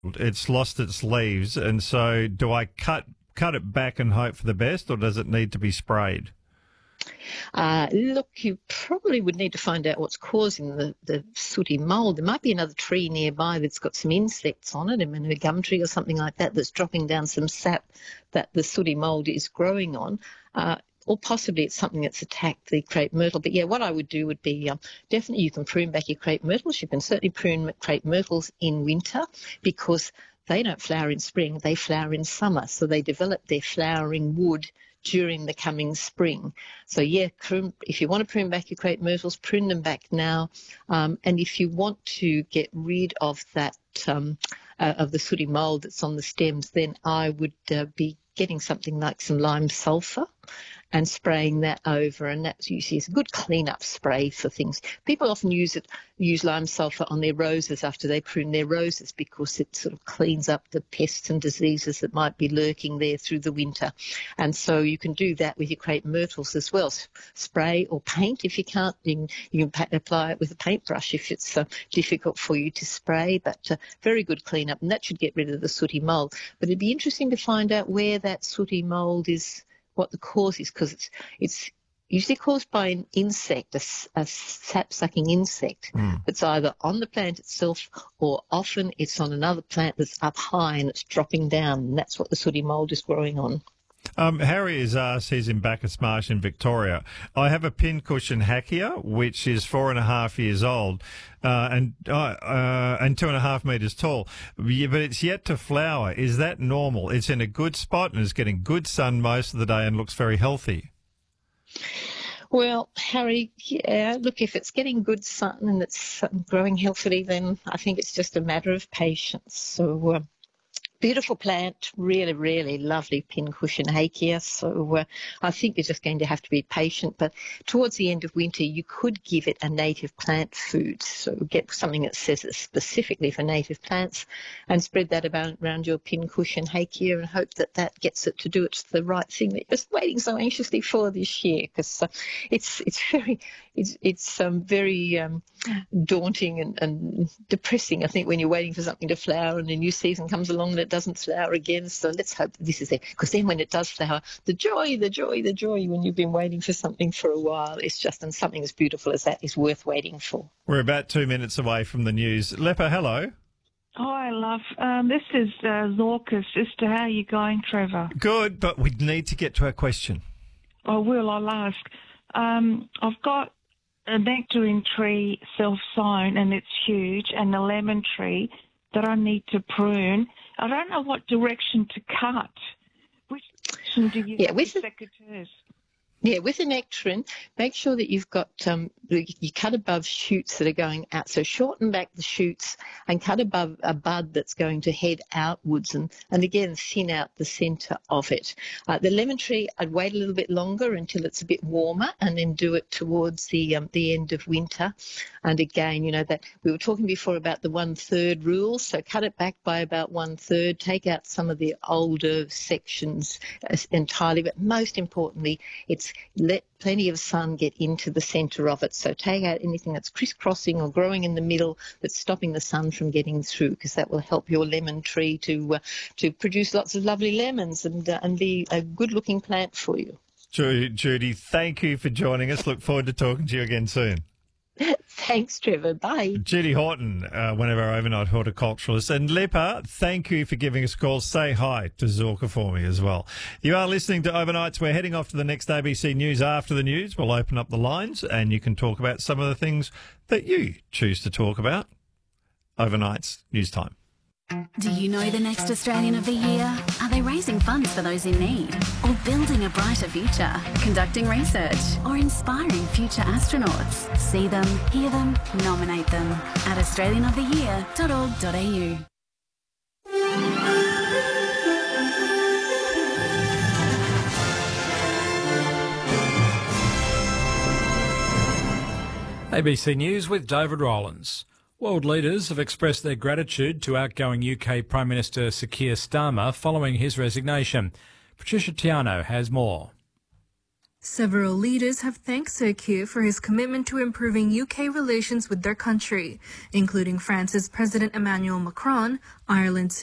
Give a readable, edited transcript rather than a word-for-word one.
It's lost its leaves, and so do I cut it back and hope for the best, or does it need to be sprayed? Look, you probably would need to find out what's causing the sooty mould. There might be another tree nearby that's got some insects on it, I mean, a gum tree or something like that, that's dropping down some sap that the sooty mould is growing on. Or possibly it's something that's attacked the crepe myrtle. But yeah, what I would do would be definitely you can prune back your crepe myrtles. You can certainly prune crepe myrtles in winter because they don't flower in spring, they flower in summer. So they develop their flowering wood during the coming spring. So yeah, if you want to prune back your crepe myrtles, prune them back now. And if you want to get rid of that, of the sooty mould that's on the stems, then I would be getting something like some lime sulphur and spraying that over, and that's usually a good clean-up spray for things. People often use lime sulphur on their roses after they prune their roses because it sort of cleans up the pests and diseases that might be lurking there through the winter. And so you can do that with your crepe myrtles as well. Spray or paint if you can't. You can apply it with a paintbrush if it's difficult for you to spray, but very good clean-up, and that should get rid of the sooty mould. But it'd be interesting to find out where that sooty mould is, what the cause is, because it's usually caused by an insect, a sap-sucking insect that's either on the plant itself or often it's on another plant that's up high and it's dropping down, and that's what the sooty mould is growing on. Harry has asked, he's in Bacchus Marsh in Victoria. I have a pincushion Hackia, which is 4.5 years old and 2.5 metres tall, but it's yet to flower. Is that normal? It's in a good spot and is getting good sun most of the day and looks very healthy. Well, Harry, yeah, look, if it's getting good sun and it's growing healthily, then I think it's just a matter of patience. So beautiful plant, really, really lovely pincushion Hackia. So I think you're just going to have to be patient. But towards the end of winter, you could give it a native plant food. So get something that says it's specifically for native plants and spread that around your pincushion Hackia and hope that that gets it to do it the right thing that you're just waiting so anxiously for this year, because it's very daunting and depressing, I think, when you're waiting for something to flower and a new season comes along and it doesn't flower again. So let's hope that this is it, because then when it does flower, the joy when you've been waiting for something for a while, it's just, and something as beautiful as that is worth waiting for. We're about 2 minutes away from the news. Lepa, hello. Hi, love. This is Zorkas. As to how you going, Trevor? Good, but we need to get to our question. I'll ask. I've got a nectarine tree self-sown and it's huge, and a lemon tree that I need to prune. I don't know what direction to cut. Which direction do you have with secateurs? Yeah, with a nectarine, make sure that you've got, you cut above shoots that are going out. So shorten back the shoots and cut above a bud that's going to head outwards and again, thin out the centre of it. The lemon tree, I'd wait a little bit longer until it's a bit warmer and then do it towards the end of winter. And again, you know, that we were talking before about the 1/3 rule. So cut it back by about 1/3, take out some of the older sections entirely. But most importantly, it's let plenty of sun get into the centre of it. So take out anything that's crisscrossing or growing in the middle that's stopping the sun from getting through, because that will help your lemon tree to produce lots of lovely lemons and be a good-looking plant for you. Judy, thank you for joining us. Look forward to talking to you again soon. Thanks, Trevor. Bye. Judy Horton, one of our overnight horticulturalists. And Lepa, thank you for giving us a call. Say hi to Zorka for me as well. You are listening to Overnights. We're heading off to the next ABC News. After the news, we'll open up the lines and you can talk about some of the things that you choose to talk about. Overnights, news time. Do you know the next Australian of the Year? Are they raising funds for those in need? Or building a brighter future? Conducting research? Or inspiring future astronauts? See them, hear them, nominate them at australianoftheyear.org.au. ABC News with David Rowlands. World leaders have expressed their gratitude to outgoing UK Prime Minister Sir Keir Starmer following his resignation. Patricia Tiano has more. Several leaders have thanked Sékou for his commitment to improving UK relations with their country, including France's President Emmanuel Macron, Ireland's